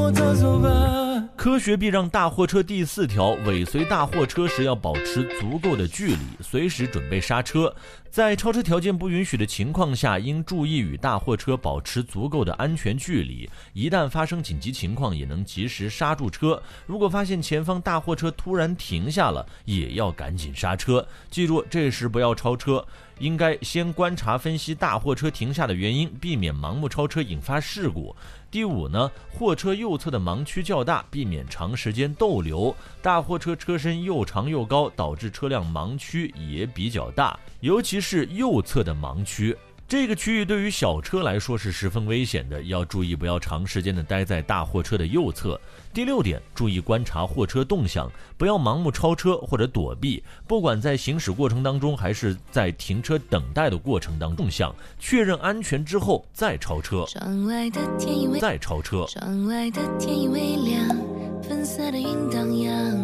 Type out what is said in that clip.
走吧。 科学避让大货车第4条，尾随大货车时要保持足够的距离，随时准备刹车。在超车条件不允许的情况下，应注意与大货车保持足够的安全距离，一旦发生紧急情况，也能及时刹住车。如果发现前方大货车突然停下了，也要赶紧刹车。记住，这时不要超车，应该先观察分析大货车停下的原因，避免盲目超车引发事故。第5呢，货车右侧的盲区较大，避免长时间逗留。大货车车身又长又高，导致车辆盲区也比较大，尤其是右侧的盲区。这个区域对于小车来说是十分危险的，要注意不要长时间的待在大货车的右侧。第6点，注意观察货车动向，不要盲目超车或者躲避，不管在行驶过程当中还是在停车等待的过程当中，动向确认安全之后再超车，再超车。 窗外的天已微亮，粉色的云荡漾，